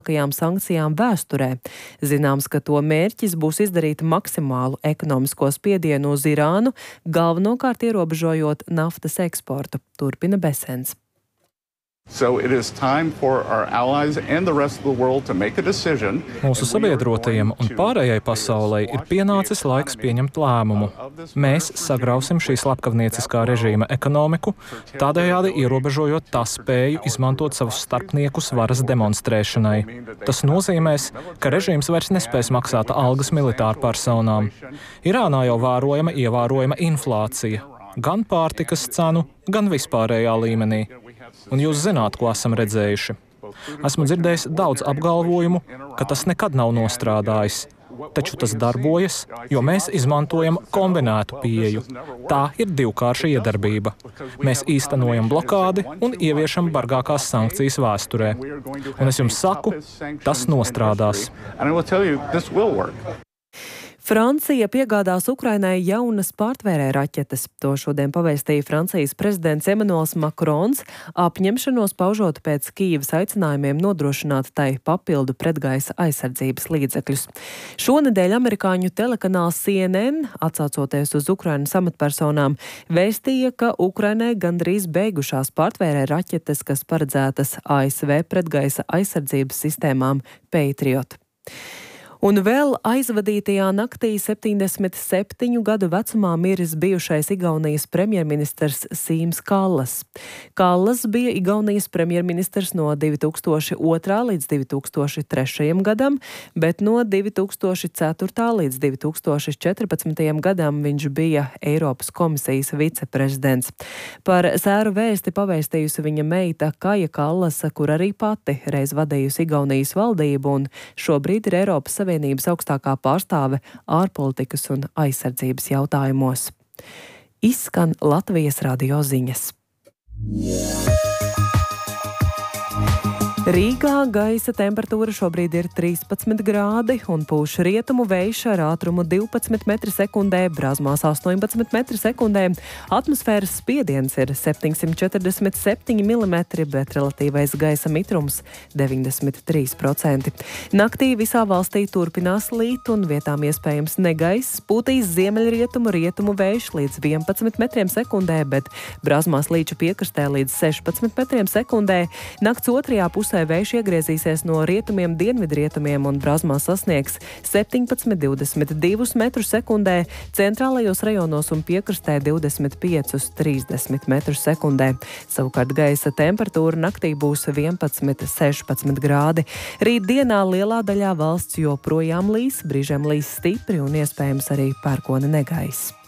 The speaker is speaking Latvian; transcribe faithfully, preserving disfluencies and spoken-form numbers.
sankcijām vēsturē. Zināms, ka to mērķis būs izdarīt maksimālu ekonomisko spiedienu uz Irānu, galvenokārt ierobežojot naftas eksportu, turpina Besens. So it is time for our allies and the rest of the world to make a decision. Mūsu sabiedrotajiem un pārējai pasaulei ir pienācis laiks pieņemt lēmumu. Mēs sagrausim šī slepkavnieciskā režīma ekonomiku, tādējādi ierobežojot tā spēju izmantot savus starpniekus varas demonstrēšanai. Tas nozīmēs, ka režīms vairs nespēs maksāt algas militārpersonām. Irānā jau vērojama ievērojama inflācija, gan pārtikas cenu, gan vispārējā līmenī. Un jūs zināt, ko esam redzējuši. Esmu dzirdējis daudz apgalvojumu, ka tas nekad nav nostrādājis. Taču tas darbojas, jo mēs izmantojam kombinētu pieeju. Tā ir divkārša iedarbība. Mēs īstenojam blokādi un ieviešam bargākās sankcijas vēsturē. Un es jums saku, tas nostrādās. Francija piegādās Ukrainai jaunas pārtvērē raķetes. To šodien pavēstīja Francijas prezidents Emmanuels Macrons, apņemšanos paužot pēc Kijevas aicinājumiem nodrošināt tai papildu pretgaisa aizsardzības līdzekļus. Šonedēļ amerikāņu telekanāls C N N, atsaucoties uz Ukrainas amatpersonām, vēstīja, ka Ukrainai gandrīz beigušās pārtvērē raķetes, kas paredzētas A S V pretgaisa aizsardzības sistēmām Patriot. Un vēl aizvadītajā naktī septiņdesmit septiņu gadu vecumā miris bijušais Igaunijas premjerministrs Sims Kallas. Kallas bija Igaunijas premjerministrs no divi tūkstoši otrā līdz divi tūkstoši trešajam gadam, bet no divi tūkstoši ceturtā līdz divi tūkstoši četrpadsmitajam gadam viņš bija Eiropas komisijas viceprezidents. Par sēru vēsti pavēstījusi viņa meita Kaja Kallasa, kur arī pati reiz vadījusi Igaunijas valdību un šobrīd ir Eiropas Savienības Savienības augstākā pārstāve ārpolitikas un aizsardzības jautājumos. Izskan Latvijas radio ziņas. Rīgā gaisa temperatūra šobrīd ir trīspadsmit grādi un pūš rietumu vējš ar ātrumu divpadsmit metri sekundē, Brāzmās astoņpadsmit metri sekundē. Atmosfēras spiediens ir septiņsimt četrdesmit septiņi milimetri, bet relatīvais gaisa mitrums deviņdesmit trīs procenti. Naktī visā valstī turpinās līt un vietām iespējams negaiss, pūtīs ziemeļrietumu rietumu vējš līdz vienpadsmit metriem sekundē, bet Brāzmās līča piekrastē līdz sešpadsmit metriem sekundē. Nakts otrajā pusē vējš iegriezīsies no rietumiem dienvidrietumiem un Brāzmās sasniegs septiņpadsmit līdz divdesmit divus metrus sekundē, centrālajos rajonos un piekrastē divdesmit pieci līdz trīsdesmit metrus sekundē. Savukārt gaisa temperatūra naktī būs vienpadsmit līdz sešpadsmit grādi. Rīt dienā lielā daļā valsts joprojām līs, brīžiem līs stipri un iespējams arī pērkona negaiss.